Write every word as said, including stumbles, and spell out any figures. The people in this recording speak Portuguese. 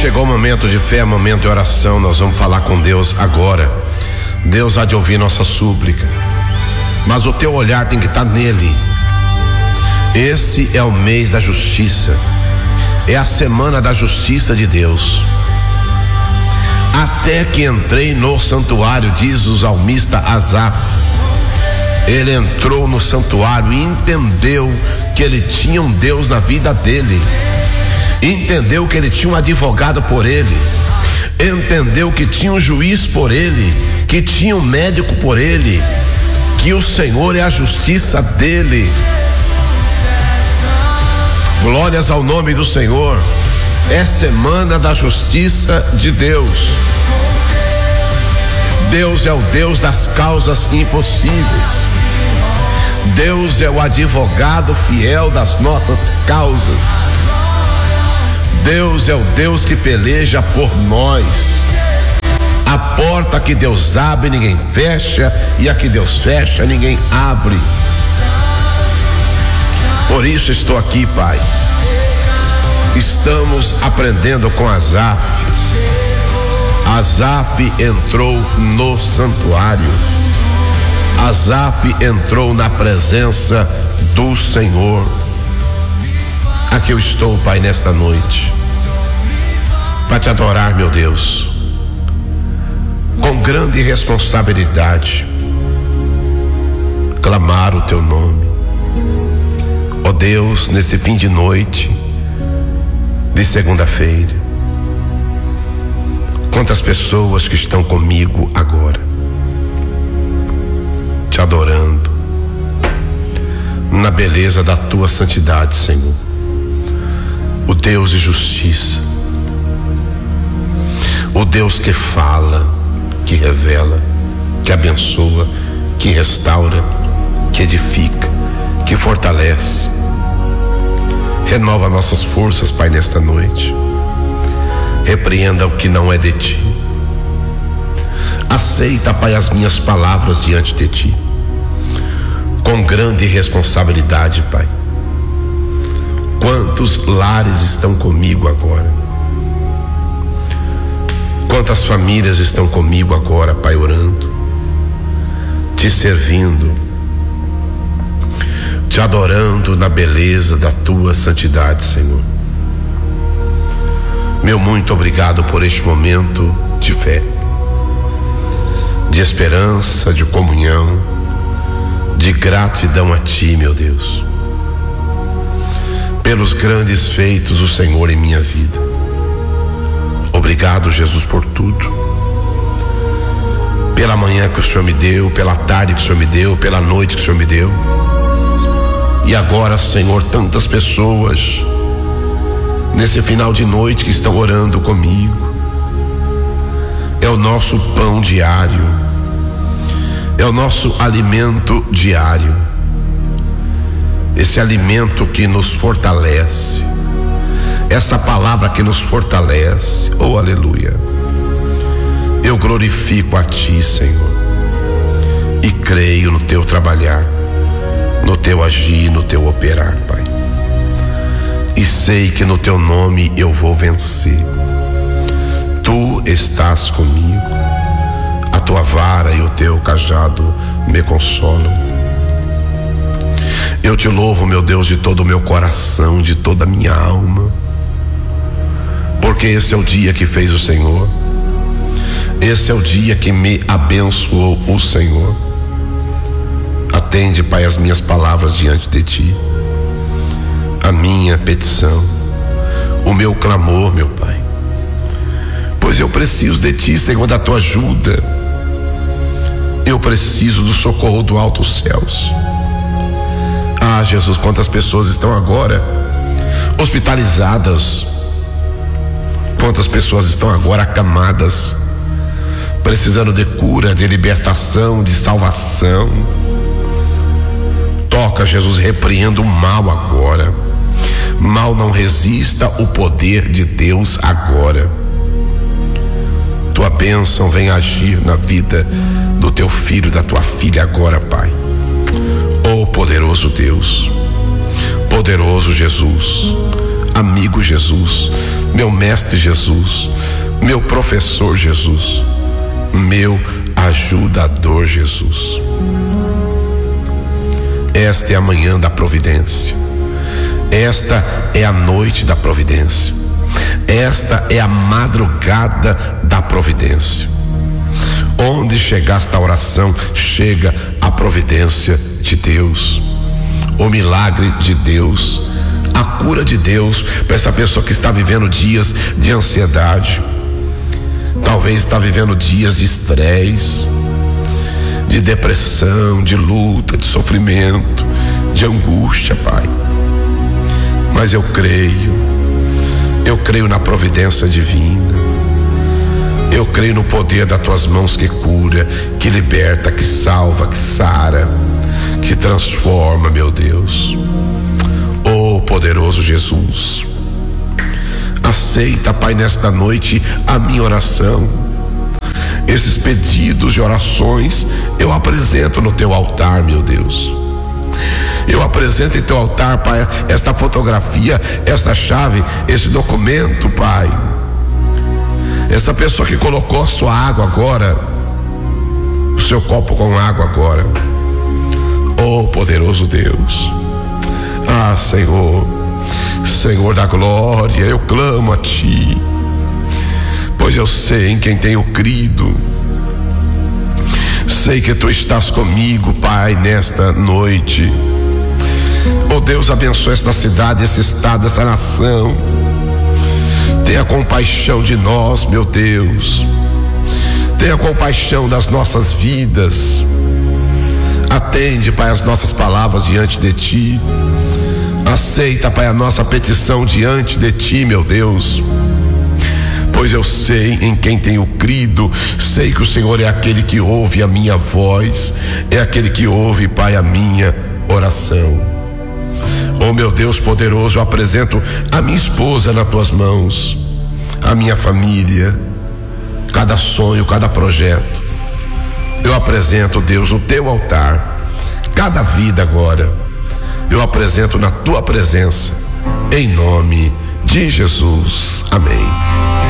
Chegou o momento de fé, momento de oração. Nós vamos falar com Deus agora. Deus há de ouvir nossa súplica, mas o teu olhar tem que estar nele. Esse é o mês da justiça, é a semana da justiça de Deus. Até que entrei no santuário, diz o salmista Asaf. Ele entrou no santuário e entendeu que ele tinha um Deus na vida dele. Entendeu que ele tinha um advogado por ele, entendeu que tinha um juiz por ele, que tinha um médico por ele, que o Senhor é a justiça dele. Glórias ao nome do Senhor. É semana da justiça de Deus. Deus é o Deus das causas impossíveis. Deus é o advogado fiel das nossas causas. Deus é o Deus que peleja por nós. A porta que Deus abre, ninguém fecha, e a que Deus fecha, ninguém abre. Por isso estou aqui, Pai. Estamos aprendendo com Asaf. Asaf entrou no santuário. Asaf entrou na presença do Senhor. Aqui eu estou, Pai, nesta noite, para te adorar, meu Deus, com grande responsabilidade, clamar o teu nome. Ó Deus, nesse fim de noite de segunda-feira, quantas pessoas que estão comigo agora, te adorando, na beleza da tua santidade, Senhor. O Deus de justiça, o Deus que fala, que revela, que abençoa, que restaura, que edifica, que fortalece. Renova nossas forças, Pai, nesta noite. Repreenda o que não é de ti. Aceita, Pai, as minhas palavras diante de ti, com grande responsabilidade, Pai. Quantos lares estão comigo agora? Quantas famílias estão comigo agora, Pai, orando, te servindo, te adorando na beleza da tua santidade, Senhor. Meu muito obrigado por este momento de fé, de esperança, de comunhão, de gratidão a ti, meu Deus, pelos grandes feitos do Senhor em minha vida. Obrigado, Jesus, por tudo. Pela manhã que o Senhor me deu, pela tarde que o Senhor me deu, pela noite que o Senhor me deu. E agora, Senhor, tantas pessoas nesse final de noite que estão orando comigo. É o nosso pão diário, é o nosso alimento diário. Esse alimento que nos fortalece, essa palavra que nos fortalece. Oh, aleluia. Eu glorifico a ti, Senhor, e creio no teu trabalhar, no teu agir, no teu operar, Pai. E sei que no teu nome eu vou vencer. Tu estás comigo, a tua vara e o teu cajado me consolam. Eu te louvo, meu Deus, de todo o meu coração, de toda a minha alma, porque esse é o dia que fez o Senhor. Esse é o dia que me abençoou o Senhor. Atende, Pai, as minhas palavras diante de ti, a minha petição, o meu clamor, meu Pai, pois eu preciso de ti, Senhor, da tua ajuda. Eu preciso do socorro do alto dos céus. Ah, Jesus, quantas pessoas estão agora hospitalizadas, quantas pessoas estão agora acamadas, precisando de cura, de libertação, de salvação. Toca, Jesus, repreenda o mal agora. Mal não resista o poder de Deus agora. Tua bênção vem agir na vida do teu filho, da tua filha agora, Pai. Oh, poderoso Deus, poderoso Jesus, amigo Jesus, meu mestre Jesus, meu professor Jesus, meu ajudador Jesus. Esta é a manhã da providência, esta é a noite da providência, esta é a madrugada da providência. Onde chegar esta oração, chega a providência de Deus, o milagre de Deus, a cura de Deus para essa pessoa que está vivendo dias de ansiedade, talvez está vivendo dias de estresse, de depressão, de luta, de sofrimento, de angústia, Pai. Mas eu creio, eu creio na providência divina, eu creio no poder das tuas mãos que cura, que liberta, que salva, que sara, que transforma, meu Deus. Oh, poderoso Jesus, aceita, Pai, nesta noite a minha oração. Esses pedidos de orações eu apresento no teu altar, meu Deus. Eu apresento em teu altar, Pai, esta fotografia, esta chave, esse documento, Pai. Essa pessoa que colocou a sua água agora, o seu copo com água agora. Oh, poderoso Deus. Ah, Senhor, Senhor da glória, eu clamo a Ti, pois eu sei em quem tenho crido. Sei que Tu estás comigo, Pai, nesta noite. Oh Deus, abençoa esta cidade, esse estado, essa nação. Tenha compaixão de nós, meu Deus. Tenha compaixão das nossas vidas. Atende, Pai, as nossas palavras diante de Ti. Aceita, Pai, a nossa petição diante de Ti, meu Deus. Pois eu sei em quem tenho crido. Sei que o Senhor é aquele que ouve a minha voz, é aquele que ouve, Pai, a minha oração. Oh, meu Deus poderoso, eu apresento a minha esposa nas Tuas mãos, a minha família, cada sonho, cada projeto. Eu apresento, Deus, no Teu altar, cada vida agora. Eu apresento na Tua presença, em nome de Jesus. Amém.